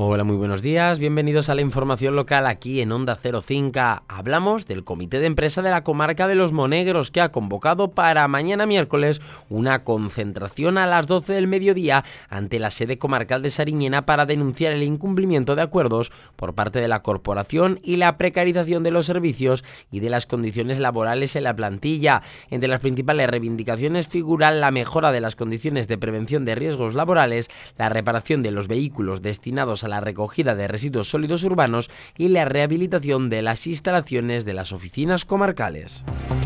Hola, muy buenos días, bienvenidos a la información local aquí en Onda 05. Hablamos del comité de empresa de la comarca de Los Monegros, que ha convocado para mañana miércoles una concentración a las 12 del mediodía ante la sede comarcal de Sariñena para denunciar el incumplimiento de acuerdos por parte de la corporación y la precarización de los servicios y de las condiciones laborales en la plantilla. Entre las principales reivindicaciones figuran la mejora de las condiciones de prevención de riesgos laborales, la reparación de los vehículos destinados a la recogida de residuos sólidos urbanos y la rehabilitación de las instalaciones de las oficinas comarcales.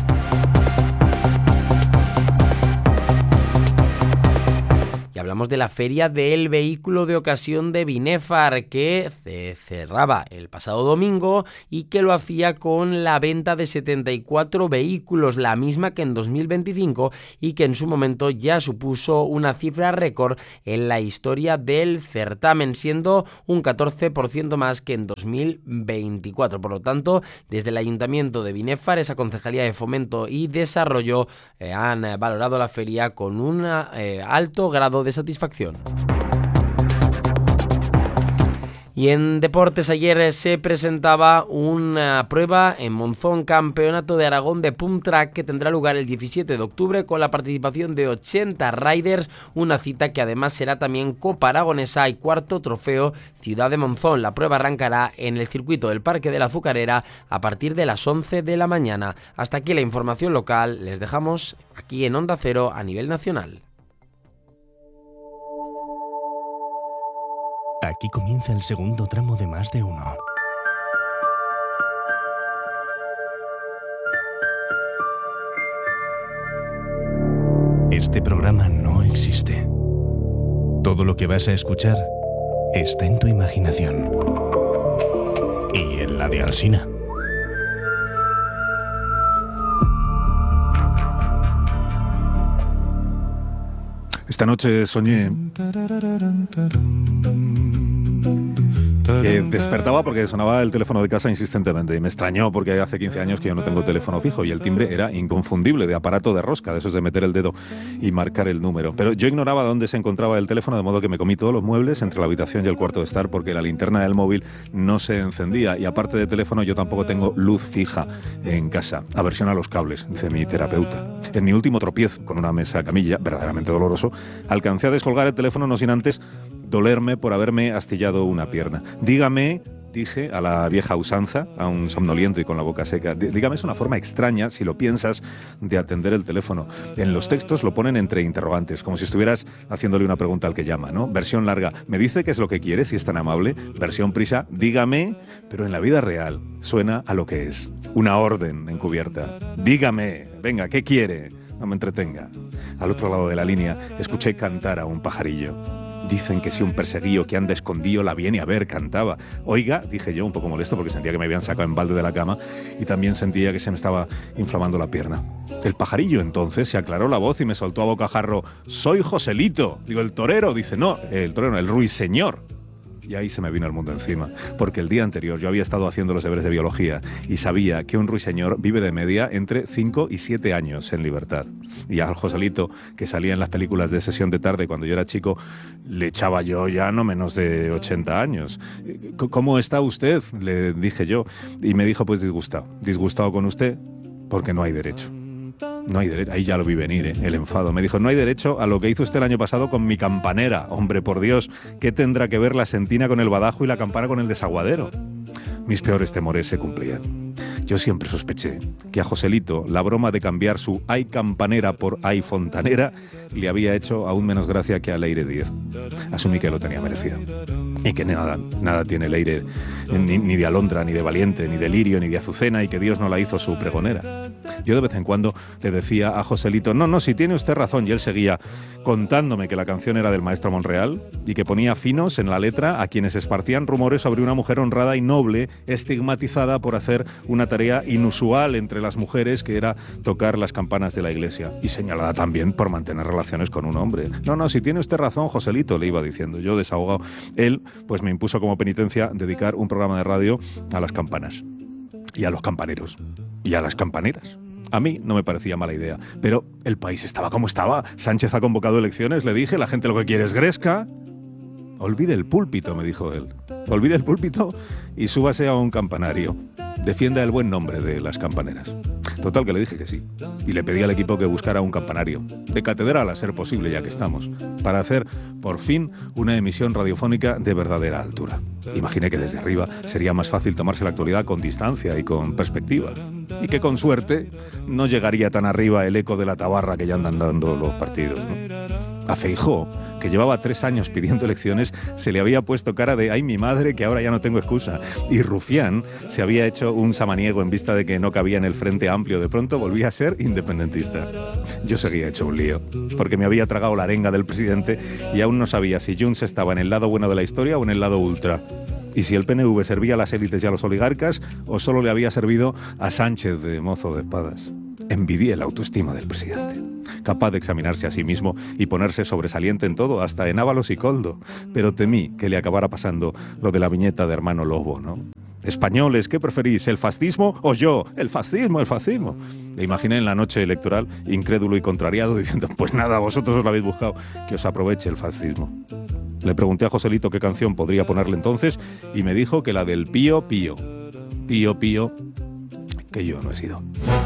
Y hablamos de la feria del vehículo de ocasión de Binefar, que se cerraba el pasado domingo y que lo hacía con la venta de 74 vehículos, la misma que en 2025 y que en su momento ya supuso una cifra récord en la historia del certamen, siendo un 14% más que en 2024. Por lo tanto, desde el Ayuntamiento de Binefar, esa Concejalía de Fomento y Desarrollo, han valorado la feria con un alto grado de satisfacción. Y en deportes, ayer se presentaba una prueba en Monzón, Campeonato de Aragón de Pump Track, que tendrá lugar el 17 de octubre con la participación de 80 riders, una cita que además será también Copa Aragonesa y cuarto trofeo Ciudad de Monzón. La prueba arrancará en el circuito del Parque de la Azucarera a partir de las 11 de la mañana. Hasta aquí la información local, les dejamos aquí en Onda Cero a nivel nacional. Aquí comienza el segundo tramo de Más de Uno. Este programa no existe. Todo lo que vas a escuchar está en tu imaginación. Y en la de Alsina. Esta noche soñé que despertaba porque sonaba el teléfono de casa insistentemente y me extrañó porque hace 15 años que yo no tengo teléfono fijo y el timbre era inconfundible, de aparato de rosca, de esos de meter el dedo y marcar el número. Pero yo ignoraba dónde se encontraba el teléfono, de modo que me comí todos los muebles entre la habitación y el cuarto de estar porque la linterna del móvil no se encendía y aparte de teléfono yo tampoco tengo luz fija en casa. Aversión a los cables, dice mi terapeuta. En mi último tropiezo con una mesa camilla, verdaderamente doloroso, alcancé a descolgar el teléfono no sin antes dolerme por haberme astillado una pierna. Dígame, dije a la vieja usanza, a un somnoliento y con la boca seca, dígame, es una forma extraña, si lo piensas, de atender el teléfono. En los textos lo ponen entre interrogantes, como si estuvieras haciéndole una pregunta al que llama, ¿no? Versión larga, me dice qué es lo que quiere, si es tan amable. Versión prisa, dígame, pero en la vida real suena a lo que es, una orden encubierta. Dígame, venga, ¿qué quiere? No me entretenga. Al otro lado de la línea escuché cantar a un pajarillo. Dicen que si un perseguío que anda escondido la viene a ver, cantaba. Oiga, dije yo, un poco molesto porque sentía que me habían sacado en balde de la cama y también sentía que se me estaba inflamando la pierna. El pajarillo entonces se aclaró la voz y me soltó a bocajarro: soy Joselito. Digo, el torero. Dice, no, el torero no, el ruiseñor. Y ahí se me vino el mundo encima, porque el día anterior yo había estado haciendo los deberes de biología y sabía que un ruiseñor vive de media entre 5 y 7 años en libertad. Y al Joselito, que salía en las películas de sesión de tarde cuando yo era chico, le echaba yo ya no menos de 80 años. ¿Cómo está usted?, le dije yo. Y me dijo, pues disgustado con usted, porque no hay derecho. No hay derecho, ahí ya lo vi venir, el enfado. Me dijo, no hay derecho a lo que hizo usted el año pasado con mi campanera. Hombre, por Dios, ¿qué tendrá que ver la sentina con el badajo y la campana con el desaguadero? Mis peores temores se cumplían. Yo siempre sospeché que a Joselito la broma de cambiar su ay campanera por ay fontanera le había hecho aún menos gracia que a Leire Díez. Asumí que lo tenía merecido. Y que nada tiene Leire, ni de alondra, ni de valiente, ni de lirio, ni de azucena, y que Dios no la hizo su pregonera. Yo de vez en cuando le decía a Joselito, no, si tiene usted razón, y él seguía contándome que la canción era del maestro Monreal y que ponía finos en la letra a quienes esparcían rumores sobre una mujer honrada y noble, estigmatizada por hacer una tarea inusual entre las mujeres, que era tocar las campanas de la iglesia, y señalada también por mantener relaciones con un hombre. No, si tiene usted razón, Joselito, le iba diciendo yo, desahogado. Él pues me impuso como penitencia dedicar un programa de radio a las campanas y a los campaneros y a las campaneras. A mí no me parecía mala idea, pero el país estaba como estaba. Sánchez ha convocado elecciones, le dije, la gente lo que quiere es Gresca. Olvide el púlpito, me dijo él. Olvide el púlpito y súbase a un campanario. Defienda el buen nombre de las campaneras. Total, que le dije que sí. Y le pedí al equipo que buscara un campanario, de catedral a ser posible, ya que estamos, para hacer, por fin, una emisión radiofónica de verdadera altura. Imaginé que desde arriba sería más fácil tomarse la actualidad con distancia y con perspectiva. Y que con suerte no llegaría tan arriba el eco de la tabarra que ya andan dando los partidos, ¿no? A Feijóo, que llevaba 3 años pidiendo elecciones, se le había puesto cara de «ay, mi madre, que ahora ya no tengo excusa». Y Rufián se había hecho un samaniego en vista de que no cabía en el Frente Amplio. De pronto volvía a ser independentista. Yo seguía hecho un lío, porque me había tragado la arenga del presidente y aún no sabía si Junts estaba en el lado bueno de la historia o en el lado ultra. Y si el PNV servía a las élites y a los oligarcas, o solo le había servido a Sánchez de mozo de espadas. Envidié la autoestima del presidente, capaz de examinarse a sí mismo y ponerse sobresaliente en todo, hasta en Ábalos y Koldo. Pero temí que le acabara pasando lo de la viñeta de Hermano Lobo, ¿no? Españoles, ¿qué preferís, el fascismo o yo? El fascismo, el fascismo. Le imaginé en la noche electoral, incrédulo y contrariado, diciendo, pues nada, vosotros os lo habéis buscado, que os aproveche el fascismo. Le pregunté a Joselito qué canción podría ponerle entonces y me dijo que la del Pío Pío. Pío Pío, que yo no he sido.